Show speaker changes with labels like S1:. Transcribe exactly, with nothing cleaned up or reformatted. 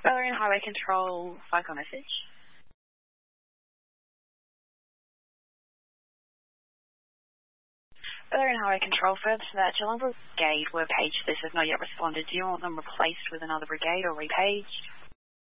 S1: Australian Highway Control, FICO message. Australian Highway Control, further to that, Geelong Brigade were paged. This has not yet responded. Do you want them replaced with another brigade or repaged?